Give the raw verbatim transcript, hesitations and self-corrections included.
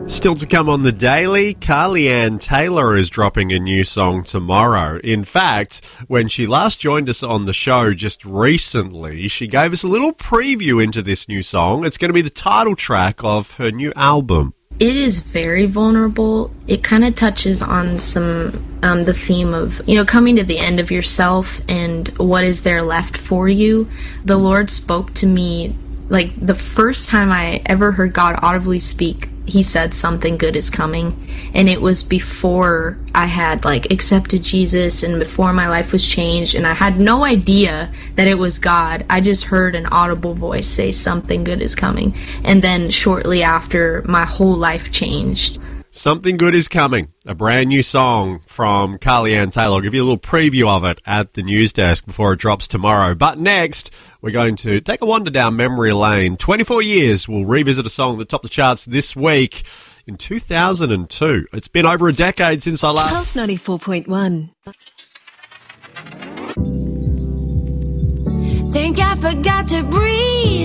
Still to come on The Daily, Carly-Ann Taylor is dropping a new song tomorrow. In fact, when she last joined us on the show just recently, she gave us a little preview into this new song. It's going to be the title track of her new album. It is very vulnerable. It kind of touches on some, um, the theme of, you know, coming to the end of yourself and what is there left for you. The Lord spoke to me, like, the first time I ever heard God audibly speak, he said something good is coming, and it was before I had like accepted Jesus and before my life was changed, and I had no idea that it was God. I just heard an audible voice say something good is coming, and then shortly after my whole life changed. Something Good is Coming, a brand new song from Carly-Ann Taylor. I'll give you a little preview of it at the news desk before it drops tomorrow. But next, we're going to take a wander down memory lane. twenty-four years, we'll revisit a song that topped the charts this week in two thousand two. It's been over a decade since I last... Pulse ninety-four point one. Think I forgot to breathe.